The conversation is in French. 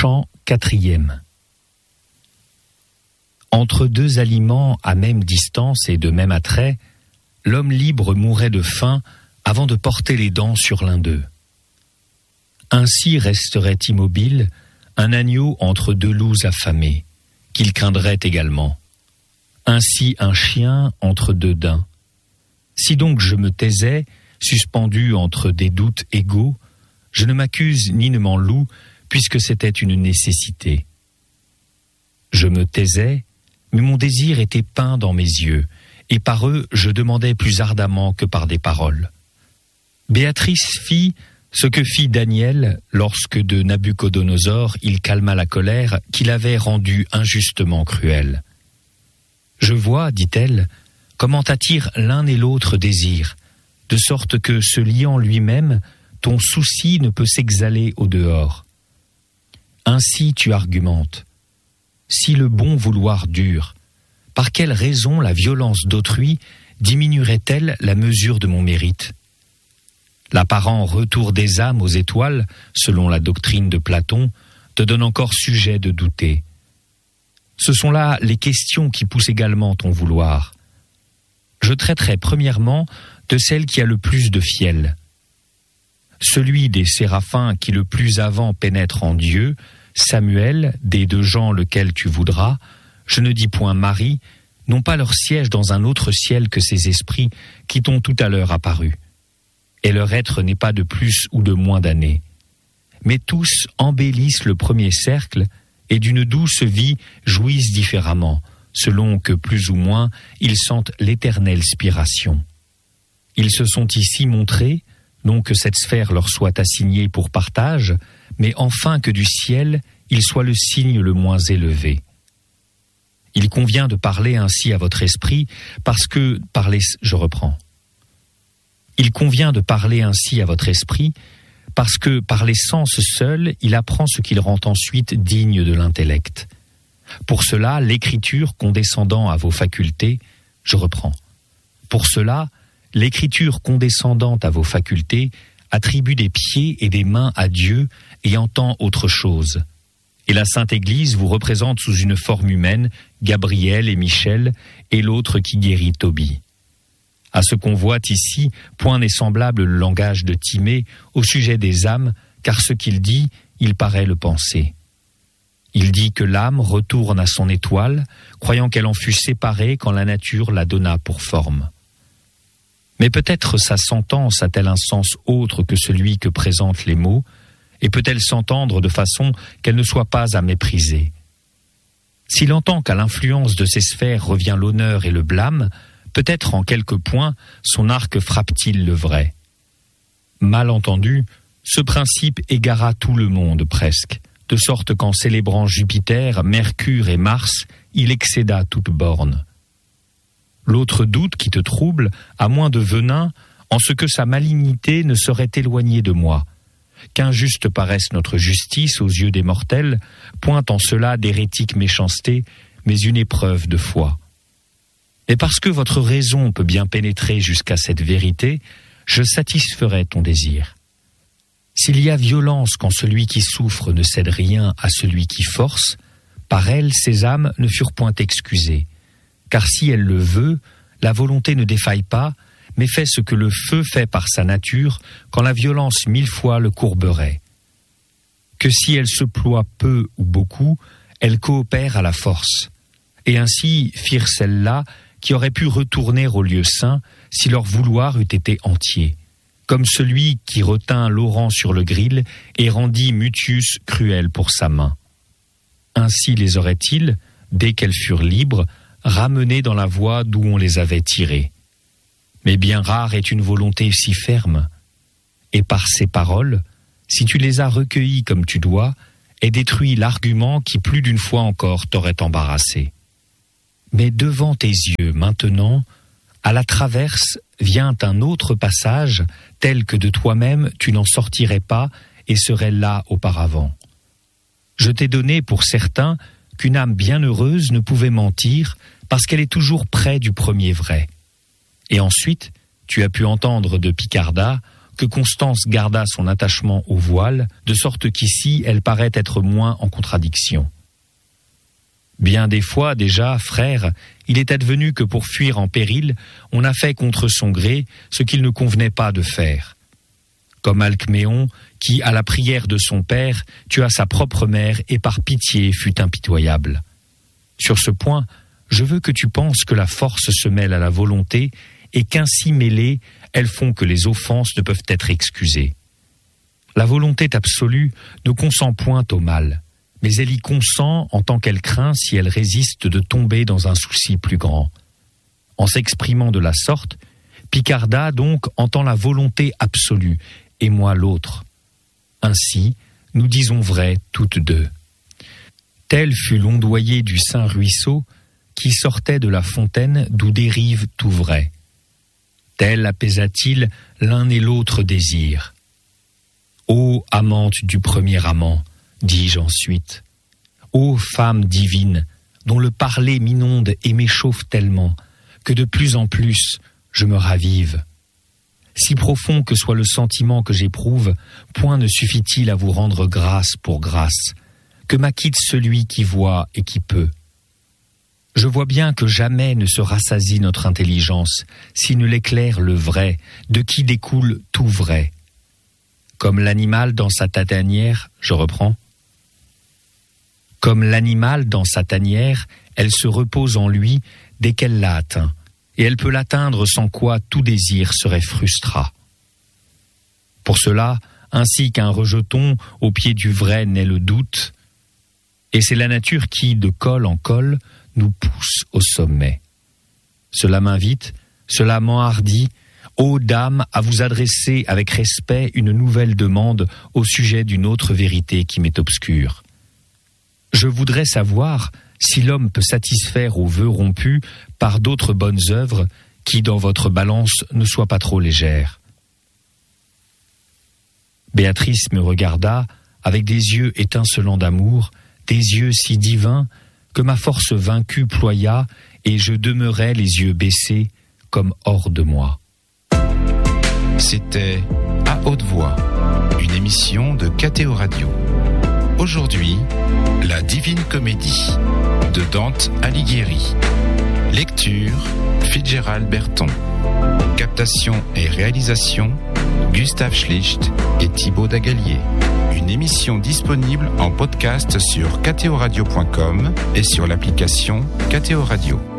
Chant 4e. Entre deux aliments à même distance et de même attrait, l'homme libre mourait de faim avant de porter les dents sur l'un d'eux. Ainsi resterait immobile un agneau entre deux loups affamés, qu'il craindrait également. Ainsi un chien entre deux daims. Si donc je me taisais, suspendu entre des doutes égaux, je ne m'accuse ni ne m'en loue, puisque c'était une nécessité. Je me taisais, mais mon désir était peint dans mes yeux, et par eux je demandais plus ardemment que par des paroles. Béatrice fit ce que fit Daniel lorsque de Nabuchodonosor il calma la colère qu'il avait rendue injustement cruelle. Je vois, dit-elle, comment attire l'un et l'autre désir, de sorte que, se liant lui-même, ton souci ne peut s'exhaler au dehors. Ainsi tu argumentes. Si le bon vouloir dure, par quelle raison la violence d'autrui diminuerait-elle la mesure de mon mérite ? L'apparent retour des âmes aux étoiles, selon la doctrine de Platon, te donne encore sujet de douter. Ce sont là les questions qui poussent également ton vouloir. Je traiterai premièrement de celle qui a le plus de fiel. Celui des séraphins qui le plus avant pénètre en Dieu, Samuel, des deux gens lequel tu voudras, je ne dis point Marie, n'ont pas leur siège dans un autre ciel que ces esprits qui t'ont tout à l'heure apparu. Et leur être n'est pas de plus ou de moins d'années. Mais tous embellissent le premier cercle et d'une douce vie jouissent différemment, selon que plus ou moins ils sentent l'éternelle spiration. Ils se sont ici montrés, non que cette sphère leur soit assignée pour partage, mais enfin que du ciel, il soit le signe le moins élevé. Il convient de parler ainsi à votre esprit, parce que Il convient de parler ainsi à votre esprit, parce que par les sens seuls, il apprend ce qu'il rend ensuite digne de l'intellect. Pour cela, l'écriture condescendant à vos facultés, Pour cela, l'écriture condescendante à vos facultés attribue des pieds et des mains à Dieu et entend autre chose. Et la Sainte Église vous représente sous une forme humaine, Gabriel et Michel, et l'autre qui guérit Tobie. À ce qu'on voit ici, point n'est semblable le langage de Timée au sujet des âmes, car ce qu'il dit, il paraît le penser. Il dit que l'âme retourne à son étoile, croyant qu'elle en fut séparée quand la nature la donna pour forme. Mais peut-être sa sentence a-t-elle un sens autre que celui que présentent les mots, et peut-elle s'entendre de façon qu'elle ne soit pas à mépriser. S'il entend qu'à l'influence de ces sphères revient l'honneur et le blâme, peut-être en quelques points son arc frappe-t-il le vrai. Mal entendu, ce principe égara tout le monde presque, de sorte qu'en célébrant Jupiter, Mercure et Mars, il excéda toute borne. L'autre doute qui te trouble a moins de venin en ce que sa malignité ne serait éloignée de moi. Qu'injuste paraisse notre justice aux yeux des mortels, point en cela d'hérétique méchanceté, mais une épreuve de foi. Et parce que votre raison peut bien pénétrer jusqu'à cette vérité, je satisferai ton désir. S'il y a violence quand celui qui souffre ne cède rien à celui qui force, par elle ces âmes ne furent point excusées. Car si elle le veut, la volonté ne défaille pas, mais fait ce que le feu fait par sa nature, quand la violence 1000 fois le courberait. Que si elle se ploie peu ou beaucoup, elle coopère à la force. Et ainsi firent celles-là qui auraient pu retourner au lieu saint si leur vouloir eût été entier, comme celui qui retint Laurent sur le gril et rendit Mutius cruel pour sa main. Ainsi les aurait-ils, dès qu'elles furent libres, ramenées dans la voie d'où on les avait tirées. Mais bien rare est une volonté si ferme. Et par ces paroles, si tu les as recueillies comme tu dois, est détruit l'argument qui plus d'une fois encore t'aurait embarrassé. Mais devant tes yeux maintenant, à la traverse vient un autre passage tel que de toi-même tu n'en sortirais pas et serais là auparavant. Je t'ai donné pour certain qu'une âme bienheureuse ne pouvait mentir parce qu'elle est toujours près du premier vrai. Et ensuite, tu as pu entendre de Picarda que Constance garda son attachement au voile, de sorte qu'ici elle paraît être moins en contradiction. Bien des fois déjà, frère, il est advenu que pour fuir en péril, on a fait contre son gré ce qu'il ne convenait pas de faire. Comme Alcméon, qui, à la prière de son père, tua sa propre mère et par pitié fut impitoyable. Sur ce point, je veux que tu penses que la force se mêle à la volonté et qu'ainsi mêlées, elles font que les offenses ne peuvent être excusées. La volonté absolue ne consent point au mal, mais elle y consent en tant qu'elle craint, si elle résiste, de tomber dans un souci plus grand. En s'exprimant de la sorte, Picarda donc entend la volonté absolue, et moi l'autre. Ainsi, nous disons vrai toutes deux. Tel fut l'ondoyer du saint ruisseau qui sortait de la fontaine d'où dérive tout vrai. Tel apaisa-t-il l'un et l'autre désir. Ô amante du premier amant, dis-je ensuite, ô femme divine, dont le parler m'inonde et m'échauffe tellement que de plus en plus je me ravive. Si profond que soit le sentiment que j'éprouve, point ne suffit-il à vous rendre grâce pour grâce, que m'acquitte celui qui voit et qui peut. Je vois bien que jamais ne se rassasie notre intelligence, si ne l'éclaire le vrai, de qui découle tout vrai. Comme l'animal dans sa tanière, je reprends. Comme l'animal dans sa tanière, elle se repose en lui dès qu'elle l'a atteint, et elle peut l'atteindre sans quoi tout désir serait frustrat. Pour cela, ainsi qu'un rejeton au pied du vrai naît le doute, et c'est la nature qui, de col en col, nous pousse au sommet. Cela m'invite, cela m'enhardit, ô dame, à vous adresser avec respect une nouvelle demande au sujet d'une autre vérité qui m'est obscure. Je voudrais savoir si l'homme peut satisfaire aux vœux rompus par d'autres bonnes œuvres qui, dans votre balance, ne soient pas trop légères. Béatrice me regarda avec des yeux étincelants d'amour, des yeux si divins que ma force vaincue ploya et je demeurai les yeux baissés comme hors de moi. C'était À haute voix, une émission de KTO Radio. Aujourd'hui, La Divine Comédie de Dante Alighieri. Lecture, Fitzgerald Berton. Captation et réalisation, Gustave Schlicht et Thibaut Dagalier. Une émission disponible en podcast sur ktoradio.com et sur l'application KTO Radio.